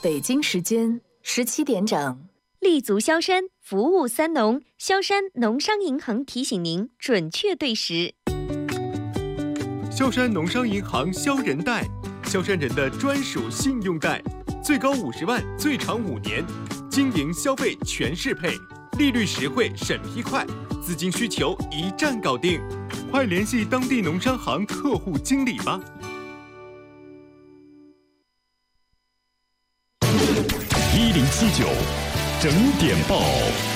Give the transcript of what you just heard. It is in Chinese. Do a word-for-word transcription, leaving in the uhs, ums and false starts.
北京时间十七点整。 立足萧山，服务三农，萧山农商银行提醒您准确对时。 萧山农商银行萧人贷，萧山人的专属信用贷，最高五十万，最长五年，经营消费全适配，利率实惠，审批快，资金需求一站搞定，快联系当地农商行客户经理吧。 一零七九整点报。